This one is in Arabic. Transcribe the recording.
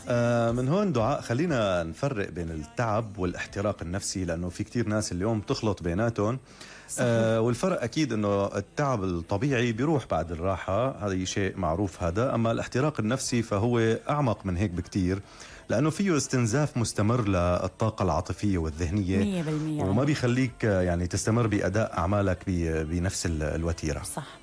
من هون دعاء خلينا نفرق بين التعب والاحتراق النفسي، لأنه في كتير ناس اليوم تخلط بيناتهم. صحيح. والفرق أكيد أنه التعب الطبيعي بيروح بعد الراحة، هذا شيء معروف هذا. أما الاحتراق النفسي فهو أعمق من هيك بكتير، لأنه فيه استنزاف مستمر للطاقة العاطفية والذهنية، 100% وما بيخليك يعني تستمر بأداء أعمالك بنفس الوتيرة. صح.